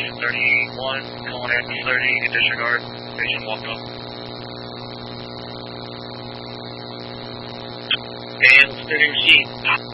Patient 31, calling ambulance 30, disregard, patient walked up. Ambulance 30 received.